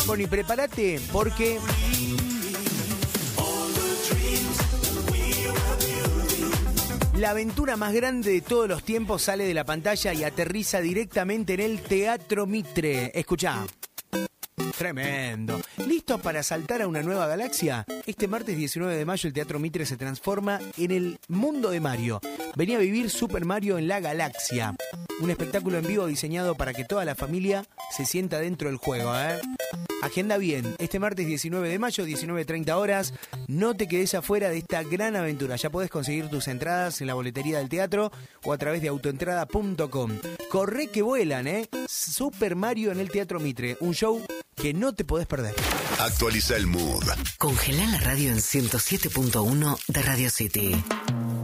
Bueno, y prepárate porque la aventura más grande de todos los tiempos sale de la pantalla y aterriza directamente en el Teatro Mitre. Escuchá. Tremendo. ¿Listos para saltar a una nueva galaxia? Este martes 19 de mayo el Teatro Mitre se transforma en el mundo de Mario. Vení a vivir Super Mario en la Galaxia. Un espectáculo en vivo diseñado para que toda la familia se sienta dentro del juego, ¿eh? Agenda bien, este martes 19 de mayo, 19:30 horas. No te quedes afuera de esta gran aventura. Ya podés conseguir tus entradas en la boletería del teatro o a través de autoentrada.com. Corre que vuelan, ¿eh? Super Mario en el Teatro Mitre. Un show que no te podés perder. Actualiza el mood. Congelá la radio en 107.1 de Radio City.